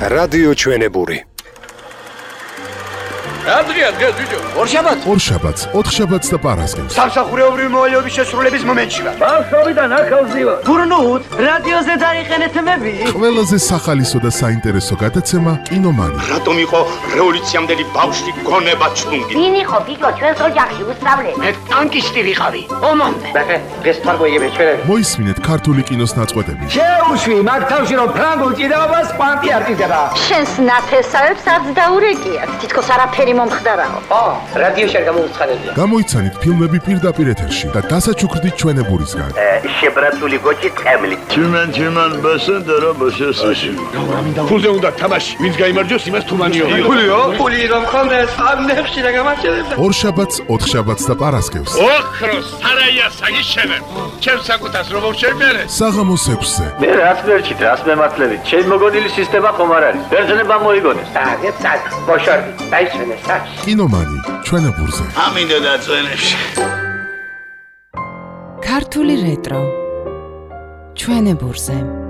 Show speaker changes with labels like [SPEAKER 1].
[SPEAKER 1] რადიო ჩვენებური.
[SPEAKER 2] Adria, ბიჭო.
[SPEAKER 3] ორშაბათს, ოთხშაბათს და პარასკევს.
[SPEAKER 4] სამსახურეობრივი მოვალეობის შესრულების მომენტში ვარ.
[SPEAKER 2] ბავშვობიდან ახალზი ვარ.
[SPEAKER 4] გურნუთ, რადიოზე დაიყენეთ მები.
[SPEAKER 3] ყველაზე სახალისო და საინტერესო გადაცემა კინომანი.
[SPEAKER 5] რატომ იყო რევოლუციამდელი ბავშვი გონება ჩუნგი?
[SPEAKER 6] ვინ იყო ბიჭო ჩვენს ოჯახში უსწავლელი?
[SPEAKER 4] მე ტანკისტი ვიყავი.
[SPEAKER 6] ომამდე.
[SPEAKER 4] ეს თვარგოიები ჩვენები.
[SPEAKER 3] მოისმინეთ ქართული კინოს ნაწყვეტები.
[SPEAKER 4] შეუშვი მაგ თავში რომ ფრანგულ ჭიდაობას კვანტი არ ჭირდება.
[SPEAKER 6] შენს ნათესავებს არც დაურეკიათ. თითქოს არაფერი მომხდარაო.
[SPEAKER 4] რადიოში არ გამოვცხადებია.
[SPEAKER 3] გამოიცანით ფილმები პირდაპირ ეთერში და დასაჩუქრდით ჩვენებურისგან.
[SPEAKER 4] შებრაცული გოჭი ტყემლი.
[SPEAKER 2] Чиман басендера басესაში. ფულზე უნდა თამაში. ვინც გაიმარჯვოს, იმას თუმანიო.
[SPEAKER 4] ფულიო? ფული რომ ხონდეს, ამნებში რა გამარჯვებდა.
[SPEAKER 3] ორშაბათს, ოთხშაბათს და პარასკევს.
[SPEAKER 2] ოქროს სარაია საგიშენებ. ჩემს საკუთას რომ შევმერე.
[SPEAKER 3] საღამოს 6-ზე.
[SPEAKER 7] მე რაც მერჩით, რას მემართლებით. ჩემი მოგონილი სისტემა ხომ არ არის. ბერძნება მოიგონეს.
[SPEAKER 4] წად, ბოშორდი, დაიშვენე საჩ.
[SPEAKER 3] კინომანი ჩვენებურზე.
[SPEAKER 2] ამინდა დაწვენებში.
[SPEAKER 8] ქართული რეტრო ჩვენებურზე.